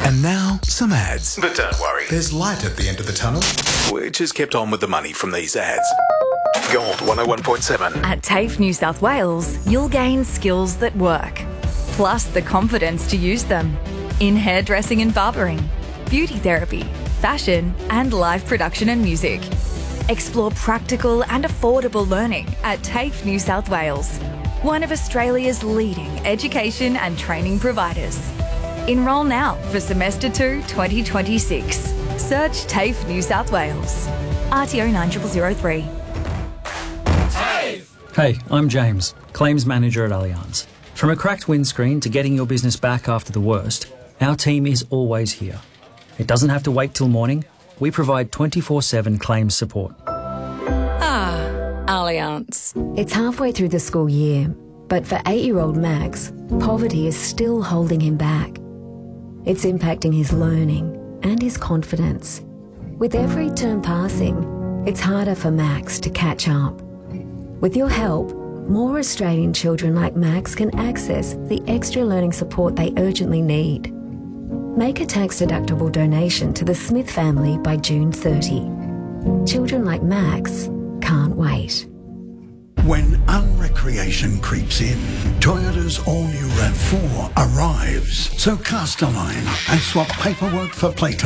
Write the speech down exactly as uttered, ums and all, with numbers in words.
And now, some ads. But don't worry, There's light at the end of the tunnel. We're just kept on with the money from these ads. Gold one oh one point seven. At TAFE New South Wales, you'll gain skills that work, plus the confidence to use them in hairdressing and barbering, beauty therapy, fashion, and live production and music. Explore practical and affordable learning at TAFE New South Wales, one of Australia's leading education and training providers. Enrol now for Semester two twenty twenty-six. Search TAFE New South Wales. R T O nine zero zero three. Hey, I'm James, Claims Manager at Allianz. From a cracked windscreen to getting your business back after the worst, our team is always here. It doesn't have to wait till morning. We provide twenty-four seven claims support. Ah, Allianz. It's halfway through the school year, but for eight-year-old Max, poverty is still holding him back. It's impacting his learning and his confidence. With every term passing, it's harder for Max to catch up. With your help, more Australian children like Max can access the extra learning support they urgently need. Make a tax-deductible donation to the Smith family by June thirtieth. Children like Max can't wait. When unrecreation creeps in, Toyota's all-new RAV four arrives. So cast a line and swap paperwork for playtime.